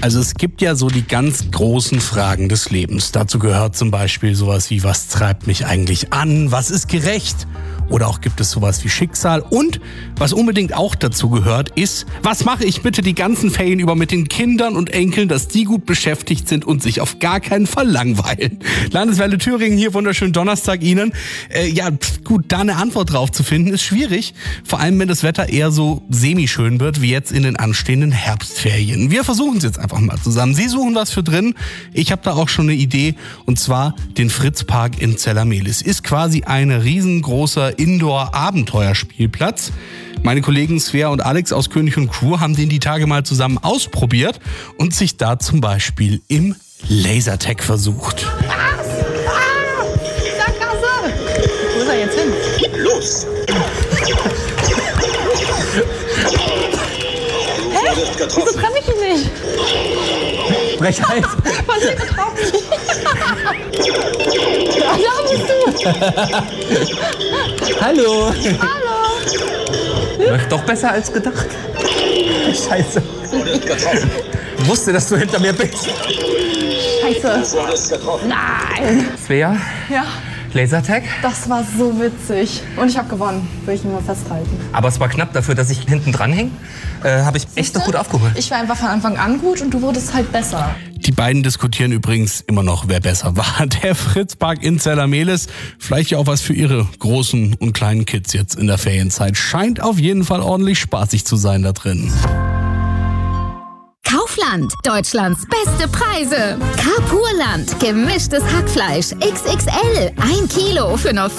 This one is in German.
Also es gibt ja so die ganz großen Fragen des Lebens. Dazu gehört zum Beispiel sowas wie, was treibt mich eigentlich an? Was ist gerecht? Oder auch gibt es sowas wie Schicksal. Und was unbedingt auch dazu gehört, ist, was mache ich bitte die ganzen Ferien über mit den Kindern und Enkeln, dass die gut beschäftigt sind und sich auf gar keinen Fall langweilen. Landeswelle Thüringen, hier wunderschönen Donnerstag Ihnen. Da eine Antwort drauf zu finden, ist schwierig. Vor allem, wenn das Wetter eher so semi-schön wird, wie jetzt in den anstehenden Herbstferien. Wir versuchen es jetzt einfach mal zusammen. Sie suchen was für drin. Ich habe da auch schon eine Idee. Und zwar den Fritzpark in Zellamelis. Ist quasi ein riesengroßer Indoor-Abenteuerspielplatz. Meine Kollegen Svea und Alex aus König und Crew haben den die Tage mal zusammen ausprobiert und sich da zum Beispiel im Lasertag versucht. Sackgasse! Wo ist er jetzt hin? Los! Hä? Wieso treffe ich ihn nicht? Frechheit. Was ist getroffen? Da bist du! Hallo. Hallo! Läuft doch besser als gedacht. Scheiße. Ich wusste, dass du hinter mir bist. Scheiße! Nein! Svea, Ja, Lasertag. das war so witzig. Und ich habe gewonnen, will ich nur mal festhalten. Aber es war knapp dafür, dass ich hinten dran hing. Habe ich echt noch gut aufgeholt. Ich war einfach von Anfang an gut und du wurdest halt besser. Die beiden diskutieren übrigens immer noch, wer besser war. Der Fritzpark in Zellamelis, vielleicht ja auch was für ihre großen und kleinen Kids jetzt in der Ferienzeit. Scheint auf jeden Fall ordentlich spaßig zu sein da drin. Kaufland, Deutschlands beste Preise. Carpurland, gemischtes Hackfleisch XXL, 1 Kilo für nur